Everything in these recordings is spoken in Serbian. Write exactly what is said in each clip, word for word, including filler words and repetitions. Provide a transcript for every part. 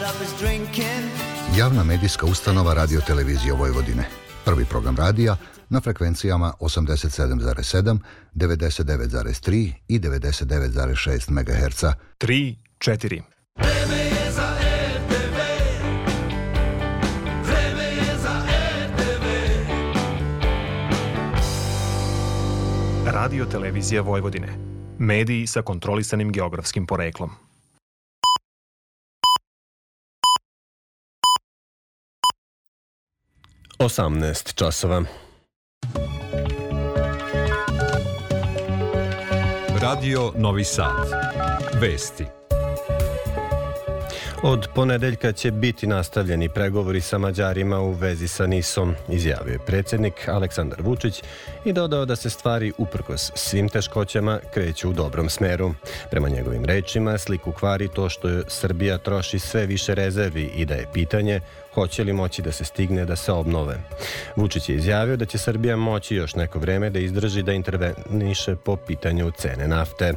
Javna medijska ustanova Radio Televizije Vojvodine. Prvi program radija na frekvencijama osamdeset sedam zarez sedam, devedeset devet zarez tri i devedeset devet zarez šest megaherca. tri četiri. Vreme je za er te ve. Vreme je za er te ve. Radio Televizija Vojvodine. Mediji sa kontrolisanim geografskim poreklom. osamnaest časova. Radio Novi Sad. Vesti. Od ponedeljka će biti nastavljeni pregovori sa Mađarima u vezi sa Nisom, izjavio je predsjednik Aleksandar Vučić i dodao da se stvari uprkos svim teškoćama kreću u dobrom smeru. Prema njegovim rečima, sliku kvari to što je Srbija troši sve više rezervi i da je pitanje hoće li moći da se stigne da se obnove. Vučić je izjavio da će Srbija moći još neko vreme da izdrži da interveniše po pitanju cene nafte.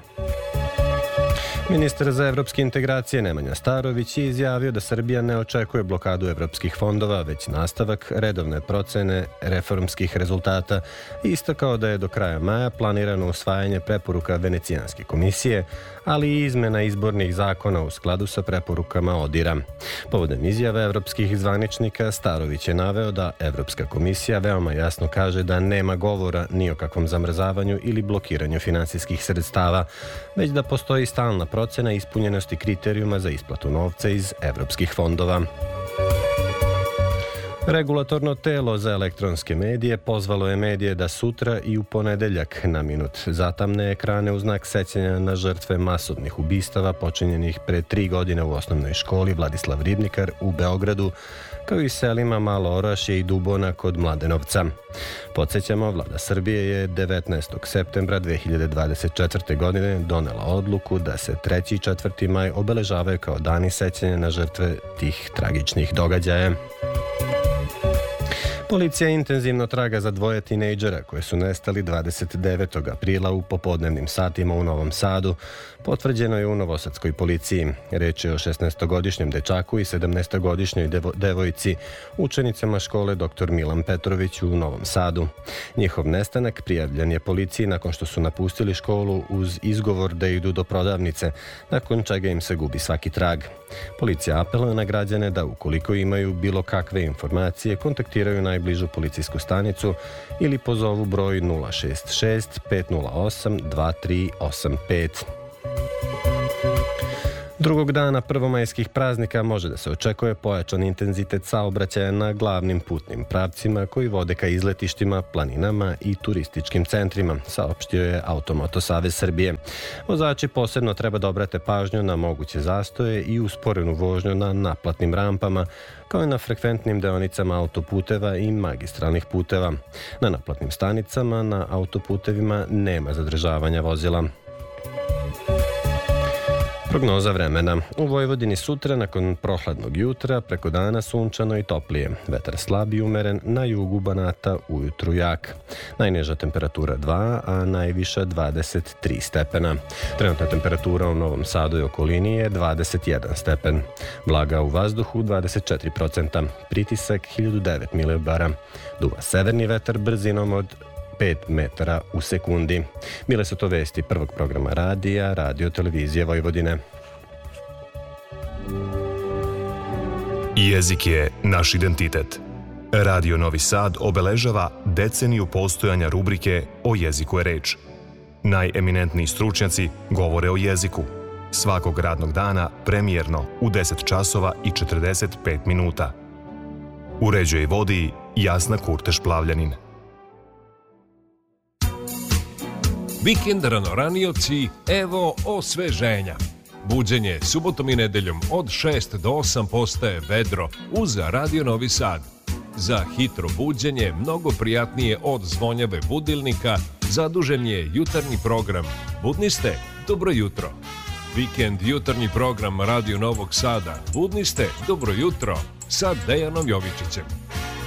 Ministar za evropske integracije Nemanja Starović je izjavio da Srbija ne očekuje blokadu evropskih fondova, već nastavak redovne procene reformskih rezultata i istakao da je do kraja maja planirano usvajanje preporuka Venecijanske komisije, ali i izmena izbornih zakona u skladu sa preporukama ODIR-a. Povodom izjave evropskih zvaničnika, Starović je naveo da Evropska komisija veoma jasno kaže da nema govora ni o kakvom zamrzavanju ili blokiranju finansijskih sredstava, već da postoji stalna procena ispunjenosti kriterijuma za isplatu novca iz evropskih fondova. Regulatorno telo za elektronske medije pozvalo je medije da sutra i u ponedeljak na minut zatamne ekrane u znak sećanja na žrtve masovnih ubistava počinjenih pre tri godine u osnovnoj školi Vladislav Ribnikar u Beogradu, kao i selima Malo Orašje i Dubona kod Mladenovca. Podsjećamo, Vlada Srbije je devetnaestog septembra dve hiljade dvadeset četvrte. godine donela odluku da se treći i četvrti maj obeležavaju kao dani sećanja na žrtve tih tragičnih događaja. Policija intenzivno traga za dvoje tinejdžera koje su nestali dvadeset devetog aprila u popodnevnim satima u Novom Sadu. Potvrđeno je u novosadskoj policiji. Reč je o šesnaestogodišnjem dečaku i sedamnaestogodišnjoj devo, devojci, učenicama škole doktor Milan Petrović u Novom Sadu. Njihov nestanak prijavljen je policiji nakon što su napustili školu uz izgovor da idu do prodavnice, nakon čega im se gubi svaki trag. Policija apeluje na građane da ukoliko imaju bilo kakve informacije, kontaktiraju najbližu policijsku stanicu ili pozovu broj nula šest šest pet nula osam dva tri osam pet. Drugog dana prvomajskih praznika može da se očekuje pojačan intenzitet saobraćaja na glavnim putnim pravcima koji vode ka izletištima, planinama i turističkim centrima, saopštio je Automoto Savez Srbije. Vozači posebno treba da obrate pažnju na moguće zastoje i usporenu vožnju na naplatnim rampama, kao i na frekventnim deonicama autoputeva i magistralnih puteva. Na naplatnim stanicama na autoputevima nema zadržavanja vozila. Prognoza vremena. U Vojvodini sutra nakon prohladnog jutra, preko dana sunčano i toplije. Vetar slab i umeren, na jugu Banata ujutru jak. Najniža temperatura dva, a najviša dvadeset tri stepena. Trenutna temperatura u Novom Sadu i okolini je dvadeset jedan stepen. Vlaga u vazduhu dvadeset četiri procenta. Pritisak hiljadu devet milibara. Duva severni vetar brzinom od pet metara u sekundi. Bile su to vesti prvog programa radija Radio Televizije Vojvodine. Jezik je naš identitet. Radio Novi Sad obeležava deceniju postojanja rubrike O jeziku je reč. Najeminentniji stručnjaci govore o jeziku. Svakog radnog dana premijerno u deset časova i četrdeset pet minuta. Uređuje i vodi Jasna Kurteš-Plavljanin. Vikend ranoranioci, evo osveženja. Buđenje subotom i nedeljom od šest do osam postaje vedro uz Radio Novi Sad. Za hitro buđenje, mnogo prijatnije od zvonjave budilnika, zadužen je jutarnji program. Budni ste, dobro jutro. Vikend jutarnji program Radio Novog Sada. Budni ste, dobro jutro, sa Dejanom Jovičićem.